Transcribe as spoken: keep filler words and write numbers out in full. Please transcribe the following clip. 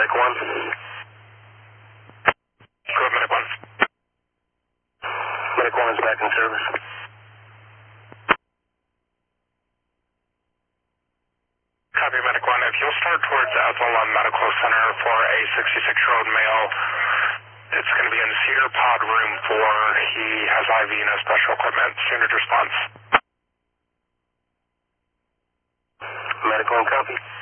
Medic one. Go ahead, Medic one. Medic one is back in service. Copy, Medic one. If you'll start towards Athlone Medical Center for a sixty-six-year-old male, it's going to be in Cedar Pod Room four. He has I V, no special equipment. Standard response. Medic one, copy.